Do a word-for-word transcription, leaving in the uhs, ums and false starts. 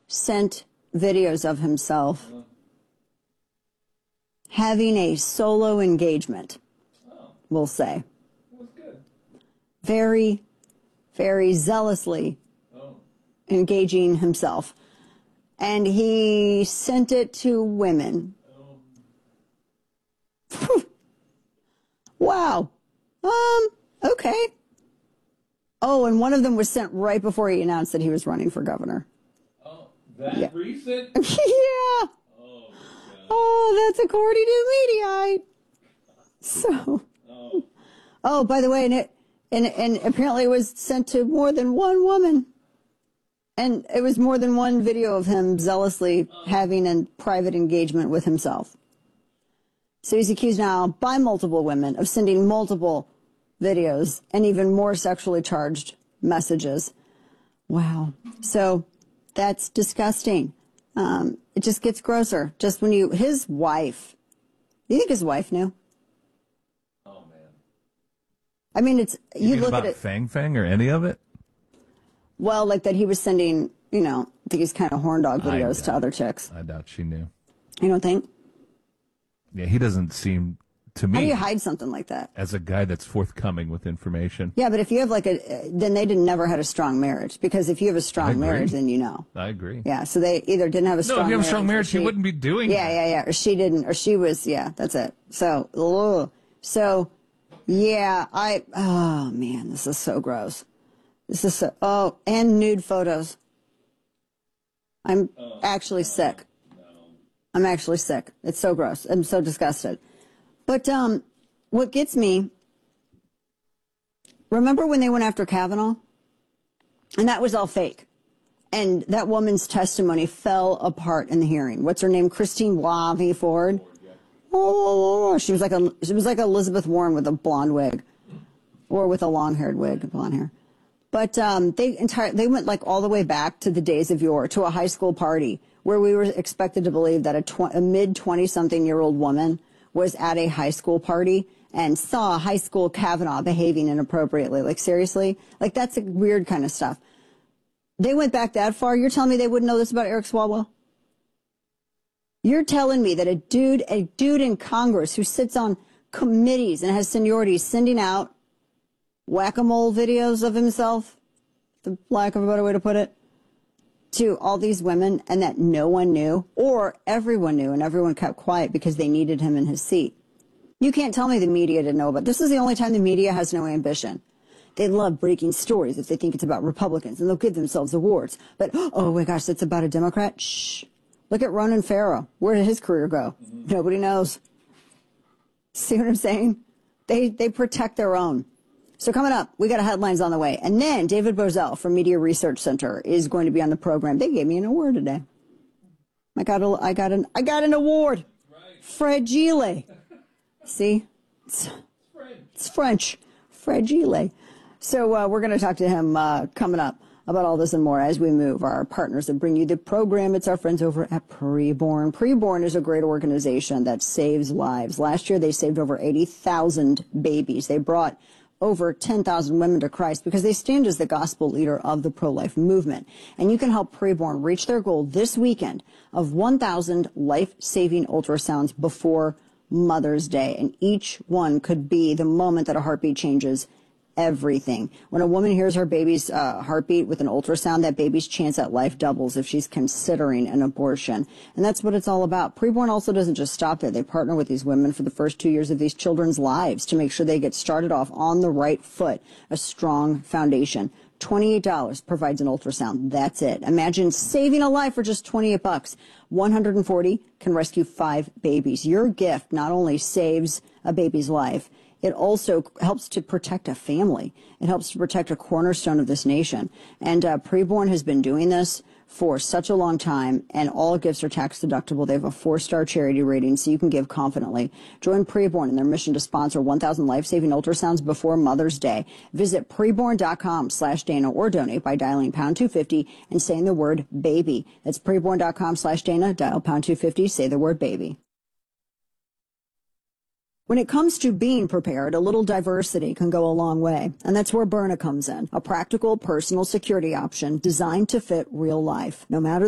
sent videos of himself having a solo engagement, we'll say. Very, very zealously engaging himself. And he sent it to women. Wow. Um, okay. Oh, and one of them was sent right before he announced that he was running for governor. Oh, that yeah. recent? Yeah. Oh, oh, that's according to Mediaite. So. Oh. oh, by the way, and it, and, and apparently it was sent to more than one woman. And it was more than one video of him zealously oh. having a private engagement with himself. So he's accused now by multiple women of sending multiple videos and even more sexually charged messages. Wow. So that's disgusting. Um, it just gets grosser. Just when you, his wife, you think his wife knew? Oh, man. I mean, it's, you, you mean look about at it. Fang Fang or any of it? Well, like that he was sending, you know, these kind of horn dog videos to other chicks. I doubt she knew. You don't think? Yeah, he doesn't seem, to me, how do you hide something like that? As a guy that's forthcoming with information. Yeah, but if you have like a, then they didn't never had a strong marriage, because if you have a strong marriage, then you know. I agree. Yeah, so they either didn't have a strong marriage. No, if you have a strong marriage, she, he wouldn't be doing yeah, that. Yeah, yeah, yeah, or she didn't, or she was, yeah, that's it. So, ugh. so, yeah, I, oh man, this is so gross. This is so, oh, and nude photos. I'm oh, actually sick. No. I'm actually sick. It's so gross. I'm so disgusted. But um, what gets me, remember when they went after Kavanaugh? And that was all fake. And that woman's testimony fell apart in the hearing. What's her name? Christine Blasey Ford. Oh, she was like a she was like Elizabeth Warren with a blonde wig, or with a long-haired wig, blonde hair. But um, they entire they went like all the way back to the days of yore, to a high school party where we were expected to believe that a, tw- a mid twenty-something-year-old woman was at a high school party and saw high school Kavanaugh behaving inappropriately. Like, seriously? Like, that's a weird kind of stuff. They went back that far? You're telling me they wouldn't know this about Eric Swalwell? You're telling me that a dude, a dude in Congress who sits on committees and has seniority sending out whack-a-mole videos of himself, the lack of a better way to put it, to all these women, and that no one knew, or everyone knew and everyone kept quiet because they needed him in his seat. You can't tell me the media didn't know about it. This is the only time the media has no ambition. They love breaking stories if they think it's about Republicans, and they'll give themselves awards. But, oh my gosh, it's about a Democrat? Shh. Look at Ronan Farrow. Where did his career go? Mm-hmm. Nobody knows. See what I'm saying? They, they protect their own. So coming up, we got headlines on the way. And then David Bozell from Media Research Center is going to be on the program. They gave me an award today. I got a, I got an, I got an award. Right. Fragile. See? It's, it's French. Fragile. So uh, we're going to talk to him uh, coming up about all this and more as we move. Our partners that bring you the program, it's our friends over at Preborn. Preborn is a great organization that saves lives. Last year, they saved over eighty thousand babies. They brought over ten thousand women to Christ because they stand as the gospel leader of the pro-life movement. And you can help Preborn reach their goal this weekend of one thousand life-saving ultrasounds before Mother's Day. And each one could be the moment that a heartbeat changes everything. When a woman hears her baby's uh, heartbeat with an ultrasound, that baby's chance at life doubles if she's considering an abortion. And that's what it's all about. Preborn also doesn't just stop there. They partner with these women for the first two years of these children's lives to make sure they get started off on the right foot, a strong foundation. twenty-eight dollars provides an ultrasound. That's it. Imagine saving a life for just twenty-eight bucks. one hundred forty can rescue five babies. Your gift not only saves a baby's life, it also helps to protect a family. It helps to protect a cornerstone of this nation. And uh, Preborn has been doing this for such a long time, and all gifts are tax deductible. They have a four-star charity rating, so you can give confidently. Join Preborn in their mission to sponsor one thousand life-saving ultrasounds before Mother's Day. Visit preborn.com slash Dana or donate by dialing pound two fifty and saying the word baby. That's preborn.com slash Dana. Dial pound two fifty, say the word baby. When it comes to being prepared, a little diversity can go a long way. And that's where Byrna comes in, a practical personal security option designed to fit real life. No matter